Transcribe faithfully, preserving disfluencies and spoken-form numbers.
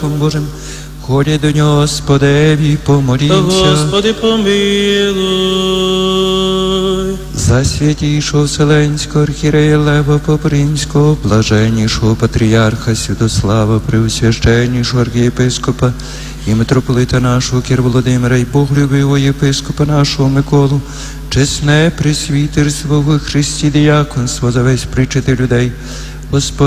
страхом Божим, ходять до нього, Господеві, помолімся. Господи, помилуй. За святійшого Вселенського архієрея Лева Попримського, блаженнішого патріарха Святослава, преосвященнішого архієпископа і митрополита нашого Кир Володимира, і боголюбивого єпископа нашого Миколу, чесне пресвітерство во Христі, діяконство за весь причити людей, Господи,